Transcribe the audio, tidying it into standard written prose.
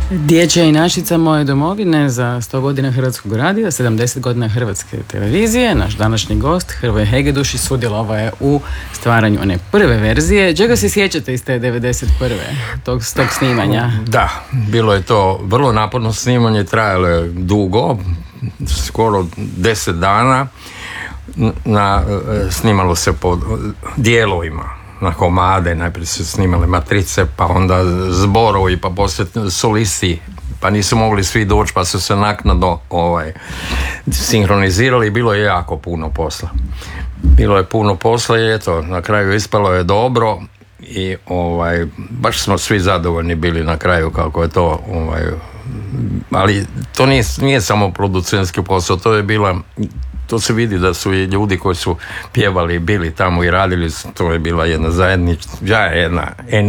Dječja inačica moje domovine za 100 godina Hrvatskog radija, 70 godina Hrvatske televizije. Naš današnji gost, Hrvoje Hegedus, sudjelovao je u stvaranju one prve verzije. Čega se sjećate iz te 91. tog snimanja? Da, bilo je to vrlo naporno snimanje, trajalo je dugo, skoro 10 dana. Snimalo se po dijelovima, na komade, najprije su snimale matrice, pa onda zborovi, pa poslije solisti, pa nisu mogli svi doći, pa su se naknadno sinhronizirali. Bilo je jako puno posla. Bilo je puno posla i eto, na kraju ispalo je dobro i baš smo svi zadovoljni bili na kraju kako je to, ali to nije samo producentski posao, to se vidi da su i ljudi koji su pjevali, bili tamo i radili, to je bila jedna zajednička, jedna